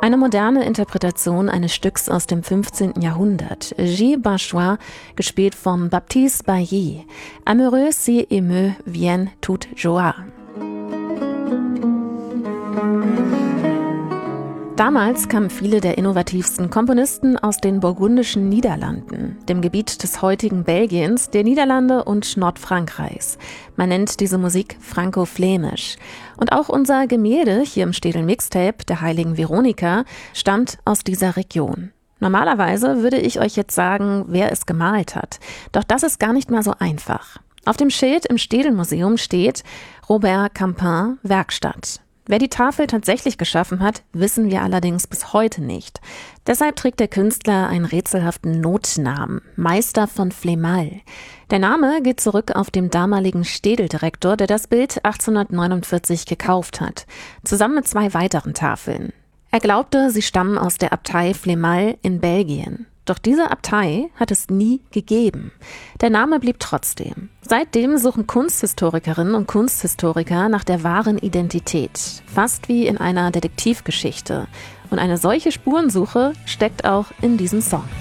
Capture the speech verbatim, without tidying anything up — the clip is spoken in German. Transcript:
Eine moderne Interpretation eines Stücks aus dem fünfzehnten Jahrhundert. Gilles Bachois, gespielt von Baptiste Bailly. Amoureux si émeut vient toute joie. Damals kamen viele der innovativsten Komponisten aus den burgundischen Niederlanden, dem Gebiet des heutigen Belgiens, der Niederlande und Nordfrankreichs. Man nennt diese Musik franco-flämisch. Und auch unser Gemälde hier im Städel Mixtape, der heiligen Veronika, stammt aus dieser Region. Normalerweise würde ich euch jetzt sagen, wer es gemalt hat. Doch das ist gar nicht mal so einfach. Auf dem Schild im Städel-Museum steht Robert Campin, Werkstatt. Wer die Tafel tatsächlich geschaffen hat, wissen wir allerdings bis heute nicht. Deshalb trägt der Künstler einen rätselhaften Notnamen, Meister von Flemal. Der Name geht zurück auf den damaligen Städeldirektor, der das Bild achtzehnhundertneunundvierzig gekauft hat, zusammen mit zwei weiteren Tafeln. Er glaubte, sie stammen aus der Abtei Flemal in Belgien. Doch diese Abtei hat es nie gegeben. Der Name blieb trotzdem. Seitdem suchen Kunsthistorikerinnen und Kunsthistoriker nach der wahren Identität, fast wie in einer Detektivgeschichte. Und eine solche Spurensuche steckt auch in diesem Song.